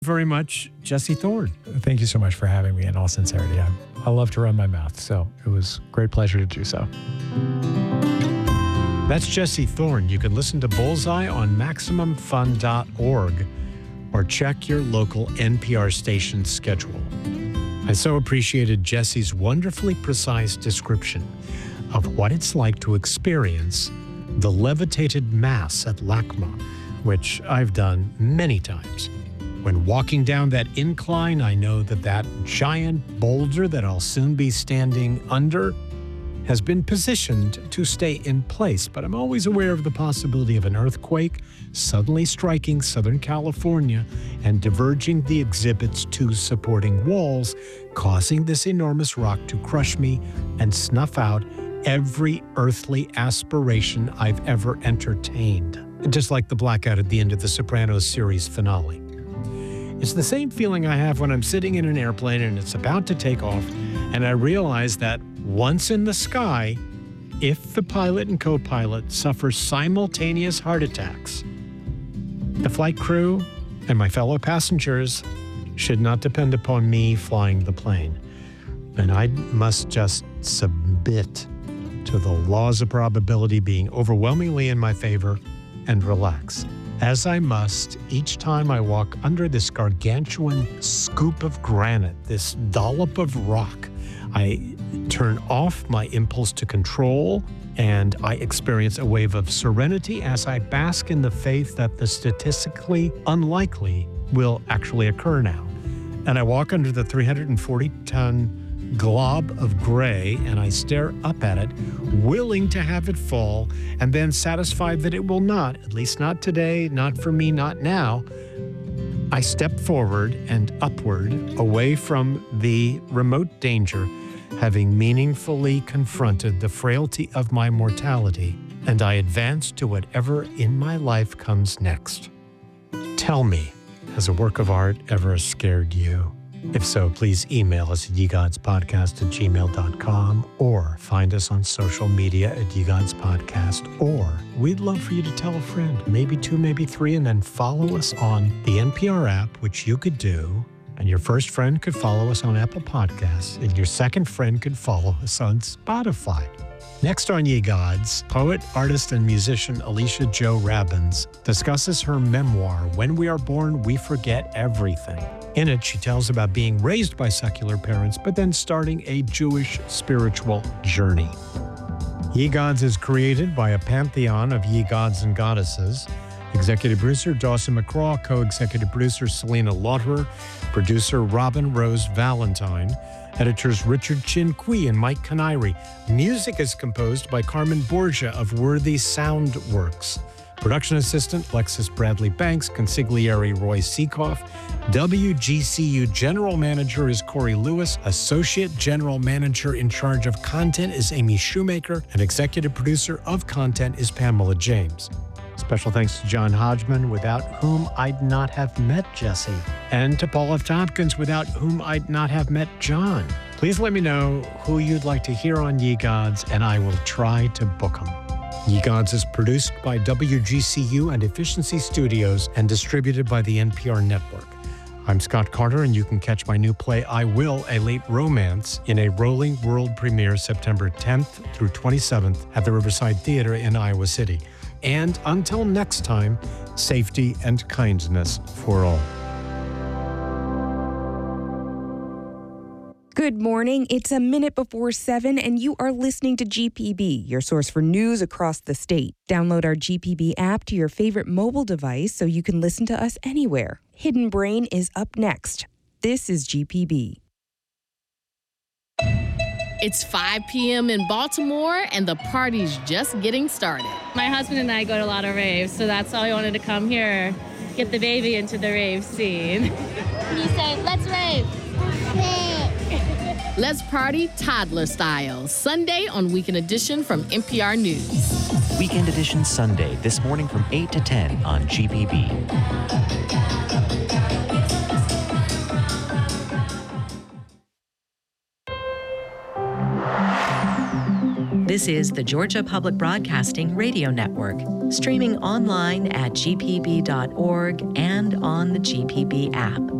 very much, Jesse Thorne. Thank you so much for having me, in all sincerity. I love to run my mouth, so it was a great pleasure to do so. That's Jesse Thorne. You can listen to Bullseye on MaximumFun.org or check your local NPR station schedule. I so appreciated Jesse's wonderfully precise description of what it's like to experience the levitated mass at LACMA, which I've done many times. When walking down that incline, I know that giant boulder that I'll soon be standing under has been positioned to stay in place, but I'm always aware of the possibility of an earthquake suddenly striking Southern California and diverging the exhibit's two supporting walls, causing this enormous rock to crush me and snuff out every earthly aspiration I've ever entertained. Just like the blackout at the end of the Sopranos series finale. It's the same feeling I have when I'm sitting in an airplane and it's about to take off, and I realize that once in the sky, if the pilot and co-pilot suffer simultaneous heart attacks, the flight crew and my fellow passengers should not depend upon me flying the plane. And I must just submit to the laws of probability being overwhelmingly in my favor and relax. As I must each time I walk under this gargantuan scoop of granite, this dollop of rock. I turn off my impulse to control, and I experience a wave of serenity as I bask in the faith that the statistically unlikely will actually occur now. And I walk under the 340-ton glob of gray, and I stare up at it, willing to have it fall, and then satisfied that it will not, at least not today, not for me, not now. I step forward and upward, away from the remote danger, having meaningfully confronted the frailty of my mortality, and I advance to whatever in my life comes next. Tell me, has a work of art ever scared you? If so, please email us at yegodspodcast@gmail.com or find us on social media at yegodspodcast. Or we'd love for you to tell a friend, maybe two, maybe three, and then follow us on the NPR app, which you could do. And your first friend could follow us on Apple Podcasts, and your second friend could follow us on Spotify. Next on Ye Gods, poet, artist, and musician Alicia Jo Rabbins discusses her memoir, When We Are Born, We Forget Everything. In it, she tells about being raised by secular parents, but then starting a Jewish spiritual journey. Ye Gods is created by a pantheon of ye gods and goddesses. Executive producer Dawson McCraw, co-executive producer Selena Lauterer, producer Robin Rose Valentine, editors Richard Chin Kui and Mike Canary. Music is composed by Carmen Borgia of Worthy Sound Works. Production assistant Lexus Bradley Banks, consigliere Roy Seekoff. WGCU General Manager is Corey Lewis. Associate General Manager in charge of content is Amy Shoemaker. And Executive Producer of Content is Pamela James. Special thanks to John Hodgman, without whom I'd not have met Jesse. And to Paul F. Tompkins, without whom I'd not have met John. Please let me know who you'd like to hear on Ye Gods, and I will try to book them. Ye Gods is produced by WGCU and Efficiency Studios and distributed by the NPR Network. I'm Scott Carter, and you can catch my new play, I Will, A Late Romance, in a rolling world premiere September 10th through 27th at the Riverside Theater in Iowa City. And until next time, safety and kindness for all. Good morning. It's a minute before 7, and you are listening to GPB, your source for news across the state. Download our GPB app to your favorite mobile device so you can listen to us anywhere. Hidden Brain is up next. This is GPB. It's 5 p.m. in Baltimore, and the party's just getting started. My husband and I go to a lot of raves, so that's why we wanted to come here, get the baby into the rave scene. You say, let's rave. Let's party toddler style, Sunday on Weekend Edition from NPR News. Weekend Edition Sunday, this morning from 8 to 10 on GPB. This is the Georgia Public Broadcasting Radio Network. streaming online at gpb.org and on the GPB app.